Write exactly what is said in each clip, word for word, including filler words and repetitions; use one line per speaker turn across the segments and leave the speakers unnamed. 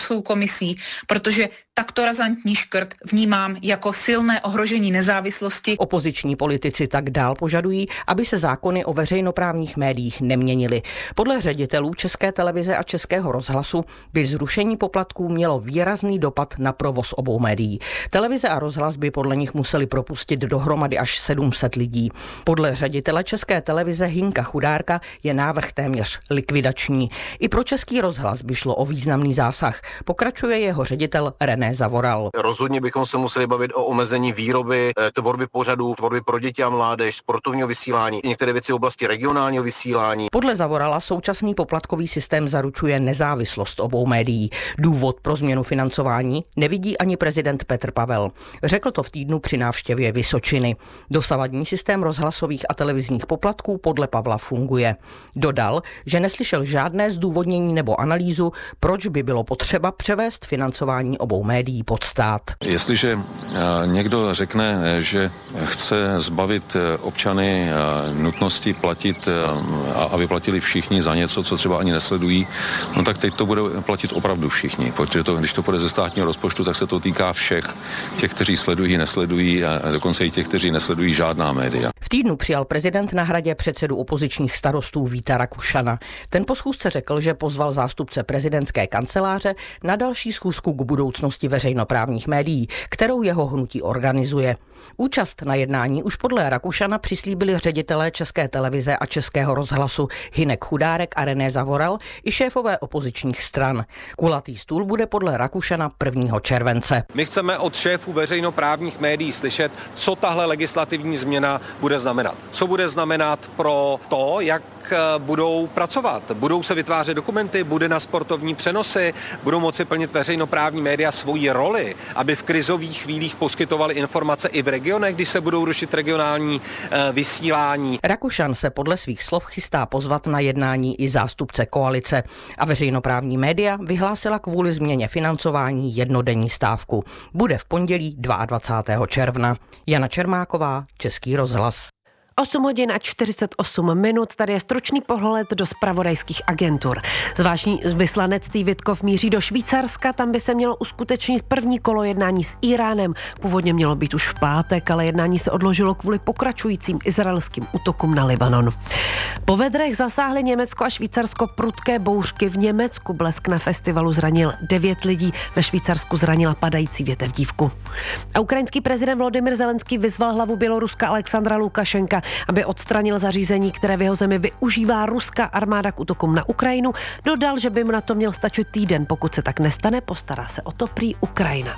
rozhlasovou komisí, protože takto razantní škrt vnímám jako silné ohrožení nezávislosti.
Opoziční politici tak dál požadují, aby se zákony o veřejnoprávních médiích neměnily. Podle ředitelů České televize a Českého rozhlasu by zrušení poplatků mělo výrazný dopad na provoz obou médií. Televize a rozhlas by podle nich museli propustit dohromady až sedm set lidí. Podle ředitele České televize Hynka Chudárka je návrh téměř likvidační. I pro Český rozhlas by šlo o významný zásah. Pokračuje jeho ředitel René Zavoral.
Rozhodně bychom se museli bavit o omezení výroby, tvorby pořadů, tvorby pro děti a mládež, sportovního vysílání, některé věci v oblasti regionálního vysílání.
Podle Zavorala současný poplatkový systém zaručuje nezávislost obou médií. Důvod pro změnu financování nevidí ani prezident Petr Pavel. Řekl to v týdnu při návštěvě Vysočiny. Dosavadní systém rozhlasových a televizních poplatků podle Pavla funguje. Dodal, že neslyšel žádné zdůvodnění nebo analýzu, proč by bylo potřeba převést financování obou médií pod stát.
Jestliže někdo řekne, že chce zbavit občany nutnosti platit, aby platili všichni za něco, co třeba ani nesledují, no tak teď to bude platit opravdu všichni, protože to, když to půjde ze státního rozpočtu, tak se to týká všech, těch, kteří sledují, nesledují a dokonce i těch, kteří nesledují žádná média.
V týdnu přijal prezident na Hradě předsedu opozičních starostů Víta Rakušana. Ten po schůzce řekl, že pozval zástupce prezidentské kanceláře na další schůzku k budoucnosti veřejnoprávních médií, kterou jeho hnutí organizuje. Účast na jednání už podle Rakušana přislíbili ředitelé České televize a Českého rozhlasu Hynek Chudárek a René Zavoral i šéfové opozičních stran. Kulatý stůl bude podle Rakušana prvního července.
My chceme od šéfů veřejnoprávních médií slyšet, co tahle legislativní změna bude znamenat. Co bude znamenat pro to, jak budou pracovat. Budou se vytvářet dokumenty, bude na sportovní přenosy, budou moci plnit veřejnoprávní média svoji roli, aby v krizových chvílích poskytovali informace i v regionech, když se budou rušit regionální e, vysílání.
Rakušan se podle svých slov chystá pozvat na jednání i zástupce koalice a veřejnoprávní média vyhlásila kvůli změně financování jednodenní stávku. Bude v pondělí dvacátého druhého června. Jana Čermáková, Český rozhlas.
osm hodin a čtyřicet osm minut, tady je stručný pohled do zpravodajských agentur. Zvláštní vyslanectví Vitkov míří do Švýcarska, tam by se mělo uskutečnit první kolo jednání s Íránem. Původně mělo být už v pátek, ale jednání se odložilo kvůli pokračujícím izraelským útokům na Libanon. Po vedrech zasáhly Německo a Švýcarsko prudké bouřky. V Německu blesk na festivalu zranil devět lidí, ve Švýcarsku zranila padající větev dívku. A ukrajinský prezident Volodymyr Zelenský vyzval hlavu Běloruska Alexandra Lukašenka, aby odstranil zařízení, které v jeho zemi využívá ruská armáda k útokům na Ukrajinu. Dodal, že by mu na to měl stačit týden. Pokud se tak nestane, postará se o to prý Ukrajina.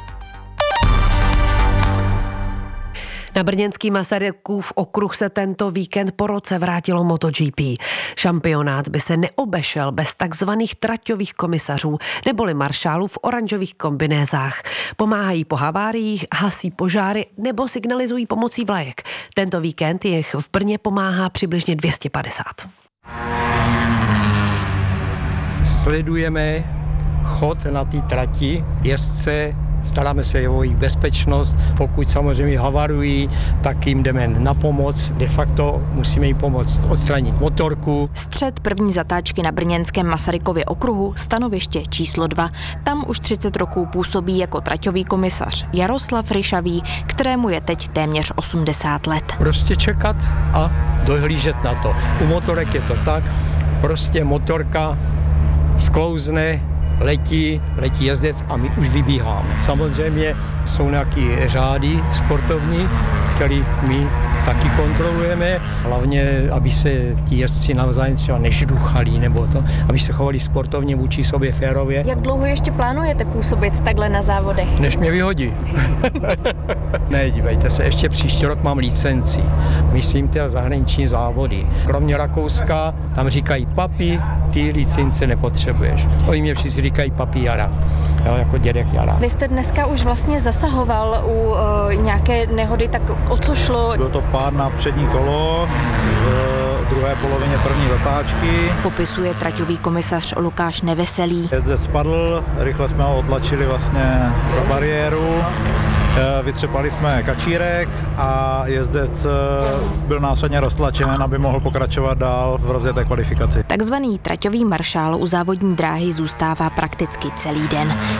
Na brněnský Masarykův okruh se tento víkend po roce vrátilo MotoGP. Šampionát by se neobešel bez takzvaných traťových komisařů neboli maršálů v oranžových kombinézách. Pomáhají po haváriích, hasí požáry nebo signalizují pomocí vlajek. Tento víkend jich v Brně pomáhá přibližně dvě stě padesát.
Sledujeme chod na té trati, jezdce, staráme se o jejich bezpečnost, pokud samozřejmě havarují, tak jim jdeme na pomoc. De facto musíme jim pomoct odstranit motorku.
Střed první zatáčky na brněnském Masarykově okruhu, stanoviště číslo dva. Tam už třicet roků působí jako traťový komisař Jaroslav Ryšavý, kterému je teď téměř osmdesát let.
Prostě čekat a dohlížet na to. U motorek je to tak, prostě motorka sklouzne, letí, letí jezdec a my už vybíháme. Samozřejmě jsou nějaké řády sportovní, které my taky kontrolujeme, hlavně, aby se ti jezdci navzájem třeba nežduchali nebo to, aby se chovali sportovně vůči sobě férově.
Jak dlouho ještě plánujete působit takhle na závodech?
Než mě vyhodí. Ne, dívejte se, ještě příští rok mám licenci. Myslím ty zahraniční závody. Kromě Rakouska, tam říkají papi, ty licence nepotřebuješ. Oni mě všichni říkají papi Jara, jo, jako dědek Jara.
Vy jste dneska už vlastně zasahoval u uh, nějaké nehody, tak o co šlo?
Byl to pád na přední kolo v druhé polovině první zatáčky.
Popisuje traťový komisař Lukáš Neveselý.
Jezdec spadl, rychle jsme ho otlačili vlastně za bariéru. Vytřepali jsme kačírek a jezdec byl následně roztlačen, aby mohl pokračovat dál v rozjeté kvalifikaci.
Takzvaný traťový maršál u závodní dráhy zůstává prakticky celý den.